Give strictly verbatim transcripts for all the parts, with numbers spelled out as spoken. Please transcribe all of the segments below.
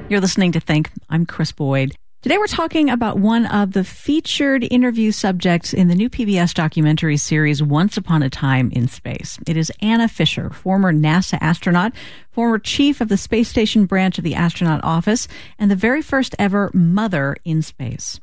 You're listening to Think. I'm Chris Boyd. Today we're talking about one of the featured interview subjects in the new P B S documentary series Once Upon a Time in Space. It is Anna Fisher, former NASA astronaut, former chief of the Space Station branch of the Astronaut Office, and the very first ever mother in space.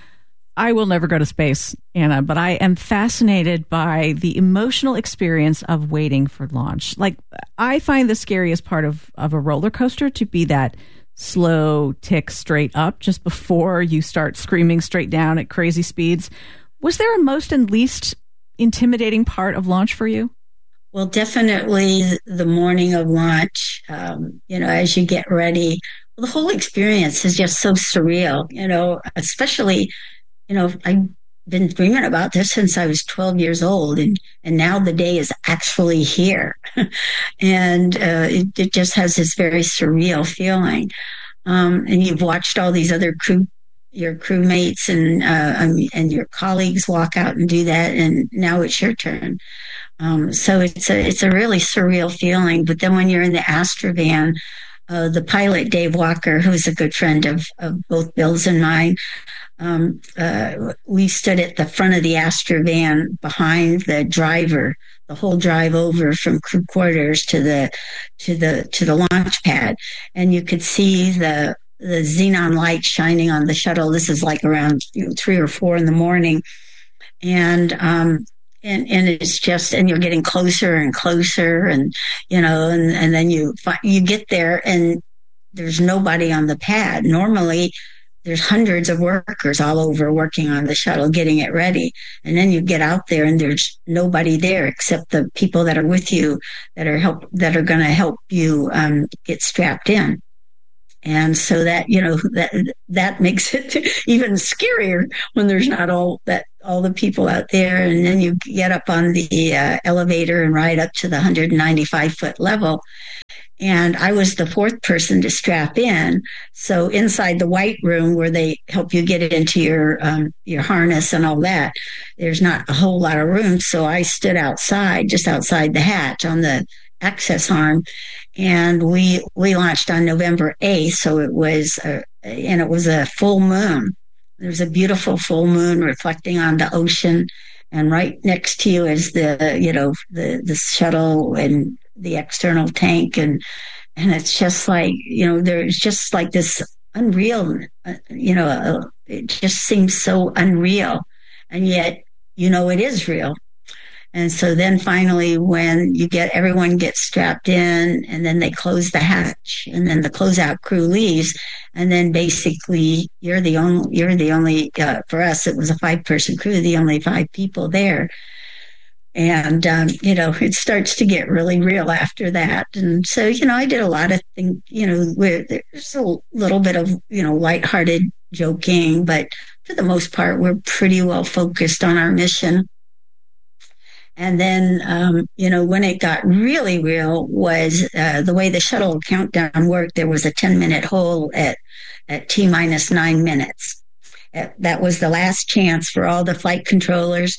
I will never go to space, Anna, but I am fascinated by the emotional experience of waiting for launch. Like, I find the scariest part of, of a roller coaster to be that slow tick straight up just before you start screaming straight down at crazy speeds. Was there a most and least intimidating part of launch for you? Well, definitely the morning of launch, um, you know, as you get ready, well, the whole experience is just so surreal, you know, especially, you know, I've been dreaming about this since I was twelve years old, and, and now the day is actually here. and uh, it, it just has this very surreal feeling. Um, and you've watched all these other crew, your crewmates and uh, um, and your colleagues walk out and do that, and now it's your turn. Um, so it's a it's a really surreal feeling. But then when you're in the Astrovan, uh, the pilot Dave Walker, who's a good friend of of both Bill's and mine, um, uh, we stood at the front of the Astrovan behind the driver, the whole drive over from crew quarters to the to the to the launch pad, and you could see the the xenon light shining on the shuttle. This is like around you know, three or four in the morning, and um, and and it's just, and you're getting closer and closer, and you know, and and then you you get there, and there's nobody on the pad. Normally, there's hundreds of workers all over working on the shuttle, getting it ready. And then you get out there and there's nobody there except the people that are with you that are help, that are going to help you, um, get strapped in. And so that, you know, that, that makes it even scarier when there's not all that, all the people out there. And then you get up on the uh, elevator and ride up to the one hundred ninety-five foot level. And I was the fourth person to strap in. So inside the white room where they help you get it into your um, your harness and all that, there's not a whole lot of room. So I stood outside, just outside the hatch on the access arm. And we we launched on November eighth. So it was, a, and it was a full moon. There was a beautiful full moon reflecting on the ocean. And right next to you is the, you know, the, the shuttle and the external tank, and and it's just like, you know, there's just like this unreal, uh, you know, uh, it just seems so unreal, and yet, you know, it is real. And so then finally, when you get, everyone gets strapped in, and then they close the hatch, and then the closeout crew leaves, and then basically you're the only, you're the only, uh, for us, it was a five person crew, the only five people there. And, um, you know, it starts to get really real after that. And so, you know, I did a lot of things, you know, where there's a little bit of, you know, lighthearted joking, but for the most part, we're pretty well focused on our mission. And then, um, you know, when it got really real was uh, the way the shuttle countdown worked. There was a ten minute hole at, at T minus nine minutes. Uh, that was the last chance for all the flight controllers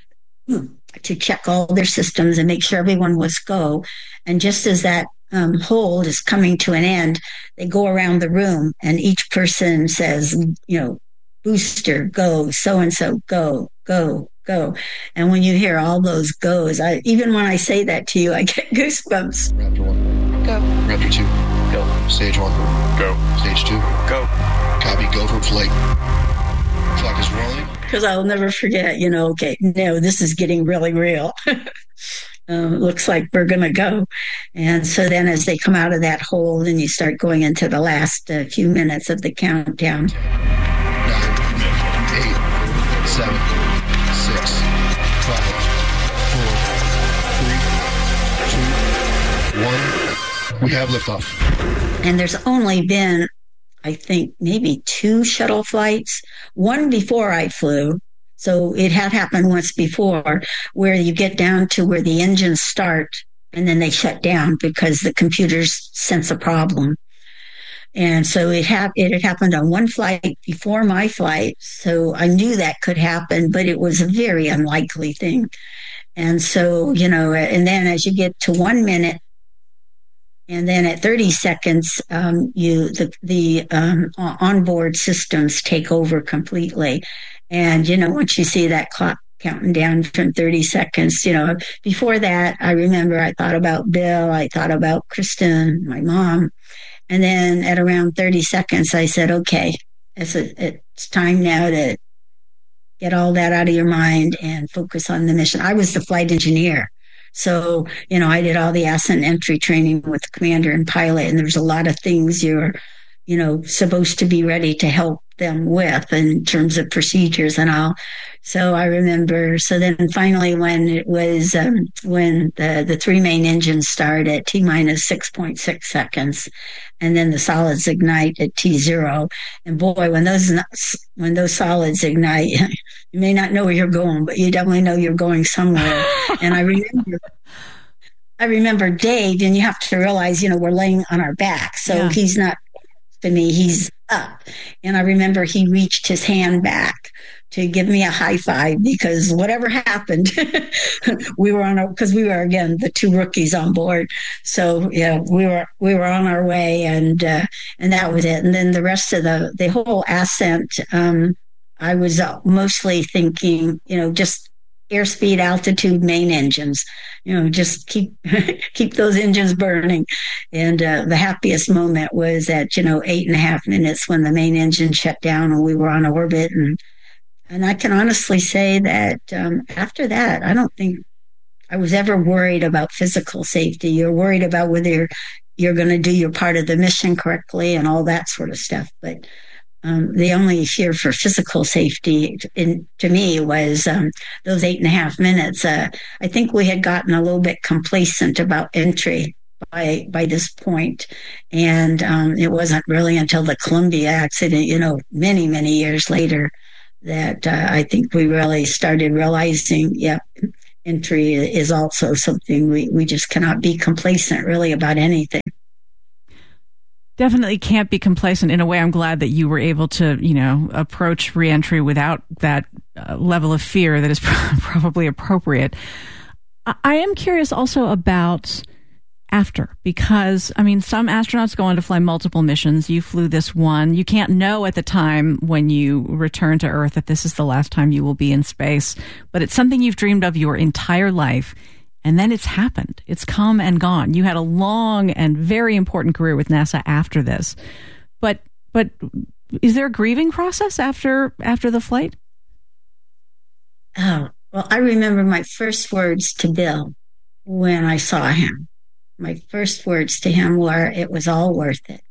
to check all their systems and make sure everyone was go. And just as that um, hold is coming to an end, they go around the room and each person says, you know, booster, go, so-and-so, go, go, go. And when you hear all those goes, I, even when I say that to you, I get goosebumps. Raptor one. Go. Raptor two. Go. Stage one. Go. Stage two. Go. Copy, go for flight. Clock is rolling. Because I'll never forget, you know, okay, no, this is getting really real. um, looks like we're going to go. And so then as they come out of that hole, and you start going into the last uh, few minutes of the countdown. Nine, eight, seven, six, five, four, three, two, one. We have liftoff. And there's only been, I think, maybe two shuttle flights, one before I flew. So it had happened once before, where you get down to where the engines start and then they shut down because the computers sense a problem. And so it, ha- it had happened on one flight before my flight. So I knew that could happen, but it was a very unlikely thing. And so, you know, and then as you get to one minute, And then at thirty seconds, um, you the the um, onboard systems take over completely. And you know, once you see that clock counting down from thirty seconds, you know, before that, I remember I thought about Bill, I thought about Kristen, my mom, and then at around thirty seconds, I said, "Okay, it's a, it's time now to get all that out of your mind and focus on the mission." I was the flight engineer. So, you know, I did all the ascent entry training with the commander and pilot, and there's a lot of things you're, you know, supposed to be ready to help them with in terms of procedures and all. So I remember, so then finally when it was, um, when the, the three main engines start at T minus six point six seconds, and then the solids ignite at T zero. And boy, when those, when those solids ignite, you may not know where you're going, but you definitely know you're going somewhere. And I remember, I remember Dave, and you have to realize, you know, we're laying on our back. So yeah. He's not to me, he's up. And I remember he reached his hand back to give me a high five because whatever happened, we were on a, because we were, again, the two rookies on board. So, yeah, we were, we were on our way, and, uh, and that was it. And then the rest of the, the whole ascent, um, I was mostly thinking, you know, just airspeed, altitude, main engines, you know, just keep, keep those engines burning. And, uh, the happiest moment was at, you know, eight and a half minutes when the main engine shut down and we were on orbit. And, and I can honestly say that, um, after that, I don't think I was ever worried about physical safety. You're worried about whether you're, you're going to do your part of the mission correctly and all that sort of stuff. But, Um, the only fear for physical safety in, to me was um, those eight and a half minutes. Uh, I think we had gotten a little bit complacent about entry by by this point, and um, it wasn't really until the Columbia accident, you know, many many years later, that uh, I think we really started realizing, yeah, entry is also something we we just cannot be complacent really about anything. Definitely can't be complacent. In a way, I'm glad that you were able to, you know, approach reentry without that uh, level of fear that is probably appropriate. I-, I am curious also about after, because, I mean, some astronauts go on to fly multiple missions. You flew this one. You can't know at the time when you return to Earth that this is the last time you will be in space, but it's something you've dreamed of your entire life. And then it's happened. It's come and gone. You had a long and very important career with NASA after this. But but is there a grieving process after after the flight? Oh, well, I remember my first words to Bill when I saw him. My first words to him were, "It was all worth it."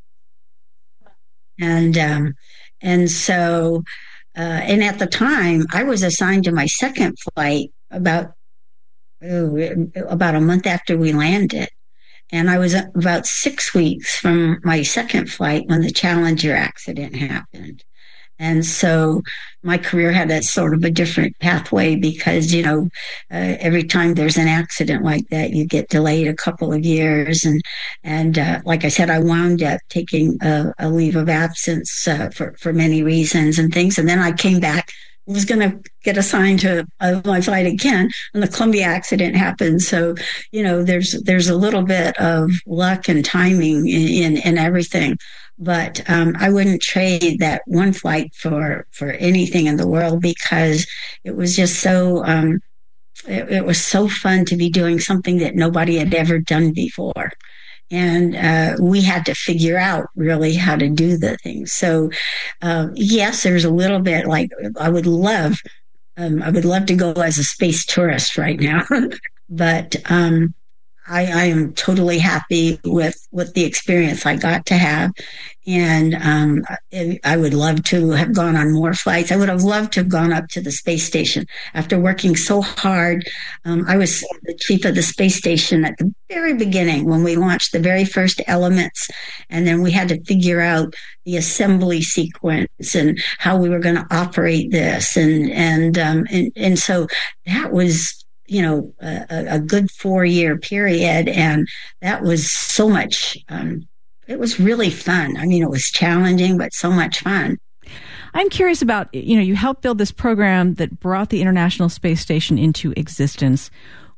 And um, and so, uh, and at the time, I was assigned to my second flight about Ooh, about a month after we landed. And I was about six weeks from my second flight when the Challenger accident happened. And so my career had a sort of a different pathway because, you know, uh, every time there's an accident like that, you get delayed a couple of years. And, and, uh, like I said, I wound up taking a, a leave of absence, uh, for, for many reasons and things. And then I came back, was going to get assigned to uh, my flight again, and the Columbia accident happened. So, you know, there's, there's a little bit of luck and timing in, in, in everything. But, um, I wouldn't trade that one flight for, for anything in the world because it was just so, um, it, it was so fun to be doing something that nobody had ever done before. And uh, we had to figure out really how to do the things. So, uh, yes, there's a little bit like I would love, um, I would love to go as a space tourist right now, but um, I, I am totally happy with with the experience I got to have, and um, I would love to have gone on more flights. I would have loved to have gone up to the space station after working so hard. Um, I was the chief of the space station at the very beginning when we launched the very first elements, and then we had to figure out the assembly sequence and how we were going to operate this, and and um, and and so that was, you know, a, a good four year period. And that was so much, um, it was really fun. I mean, it was challenging, but so much fun. I'm curious about, you know, you helped build this program that brought the International Space Station into existence.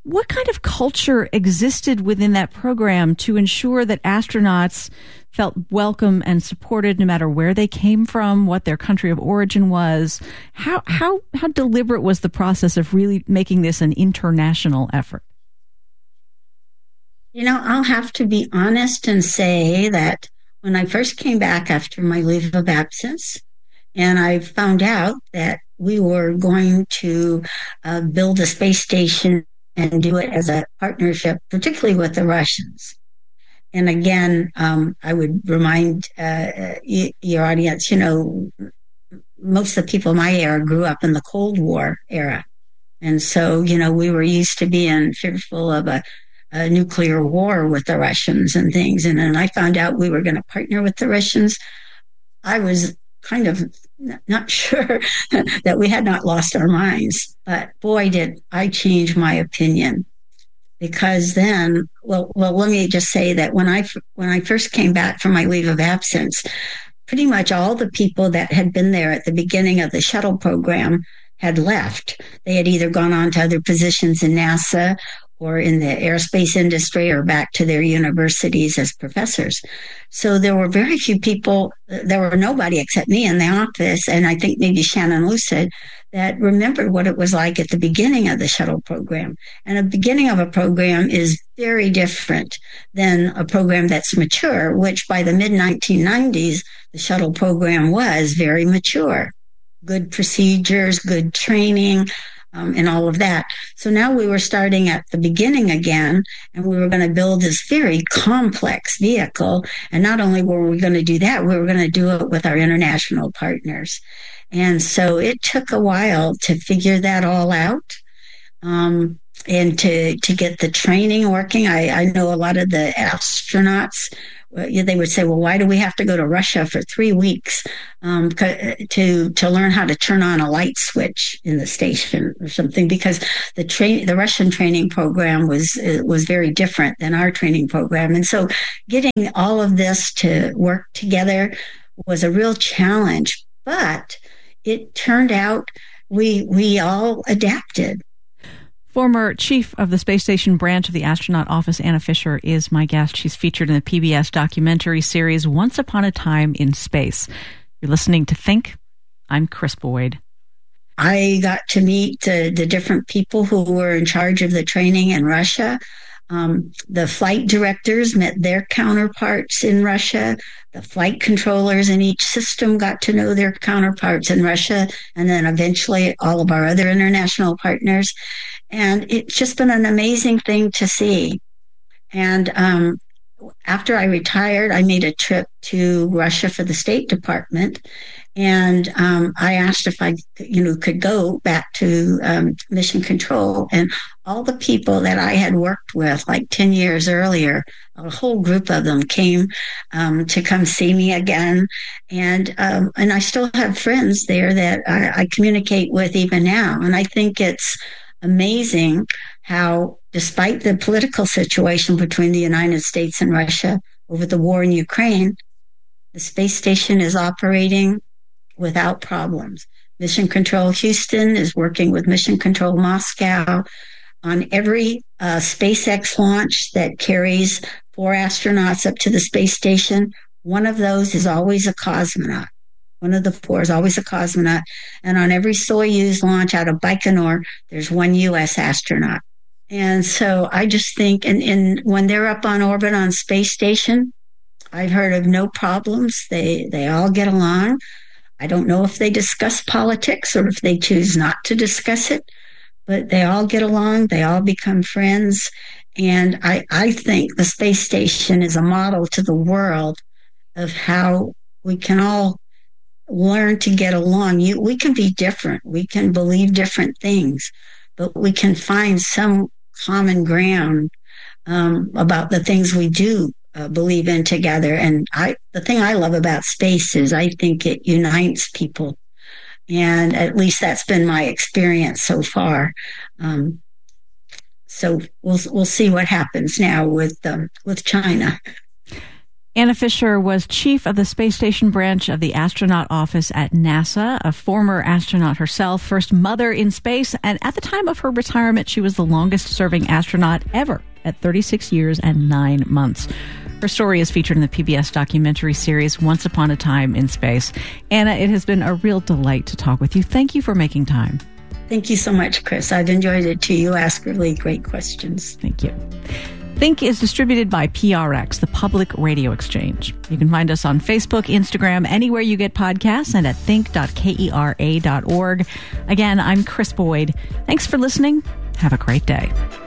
What kind of culture existed within that program to ensure that astronauts felt welcome and supported no matter where they came from, what their country of origin was? How how how deliberate was the process of really making this an international effort? You know, I'll have to be honest and say that when I first came back after my leave of absence, and I found out that we were going to uh, build a space station and do it as a partnership, particularly with the Russians. And again, um, I would remind uh, y- your audience, you know, most of the people in my era grew up in the Cold War era. And so, you know, we were used to being fearful of a, a nuclear war with the Russians and things. And then I found out we were going to partner with the Russians. I was kind of not sure that we had not lost our minds. But boy, did I change my opinion. Because then, well, well, let me just say that when I, when I first came back from my leave of absence, pretty much all the people that had been there at the beginning of the shuttle program had left. They had either gone on to other positions in NASA or in the aerospace industry or back to their universities as professors. So there were very few people, there were nobody except me in the office, and I think maybe Shannon Lucid, that remembered what it was like at the beginning of the shuttle program. And the beginning of a program is very different than a program that's mature, which by the mid nineteen nineties, the shuttle program was very mature. Good procedures, good training, Um, and all of that. So now we were starting at the beginning again, and we were going to build this very complex vehicle. And not only were we going to do that, we were going to do it with our international partners. And so it took a while to figure that all out. Um, and to, to get the training working. I, I know a lot of the astronauts, they would say, well, why do we have to go to Russia for three weeks um, to to learn how to turn on a light switch in the station or something? Because the train, the Russian training program was was very different than our training program, and so getting all of this to work together was a real challenge. But it turned out we we all adapted. Former chief of the Space Station branch of the Astronaut Office, Anna Fisher, is my guest. She's featured in the P B S documentary series Once Upon a Time in Space. You're listening to Think. I'm Kris Boyd. I got to meet the, the different people who were in charge of the training in Russia. Um, the flight directors met their counterparts in Russia. The flight controllers in each system got to know their counterparts in Russia, and then eventually all of our other international partners. And it's just been an amazing thing to see. And um, after I retired, I made a trip to Russia for the State Department. And um, I asked if I, you know, could go back to um, Mission Control. And all the people that I had worked with like ten years earlier, a whole group of them came um, to come see me again. And um, and I still have friends there that I, I communicate with even now. And I think it's amazing how, despite the political situation between the United States and Russia over the war in Ukraine, the space station is operating without problems. Mission Control Houston is working with Mission Control Moscow on every uh, SpaceX launch that carries four astronauts up to the space station. One of those is always a cosmonaut. One of the four is always a cosmonaut. And on every Soyuz launch out of Baikonur, there's one U S astronaut. And so I just think, and, and when they're up on orbit on space station, I've heard of no problems. They, they all get along. I don't know if they discuss politics or if they choose not to discuss it, but they all get along. They all become friends. And I, I think the space station is a model to the world of how we can all learn to get along. You, we can be different. We can believe different things, but we can find some common ground um, about the things we do uh, believe in together. And I, the thing I love about space is I think it unites people. And at least that's been my experience so far. Um, so we'll we'll see what happens now with um, with China. Anna Fisher was chief of the space station branch of the astronaut office at NASA, a former astronaut herself, first mother in space, and at the time of her retirement, she was the longest-serving astronaut ever at thirty-six years and nine months. Her story is featured in the P B S documentary series Once Upon a Time in Space. Anna, it has been a real delight to talk with you. Thank you for making time. Thank you so much, Chris. I've enjoyed it too. You ask really great questions. Thank you. Think is distributed by P R X, the Public Radio Exchange. You can find us on Facebook, Instagram, anywhere you get podcasts, and at think dot kera dot org. Again, I'm Chris Boyd. Thanks for listening. Have a great day.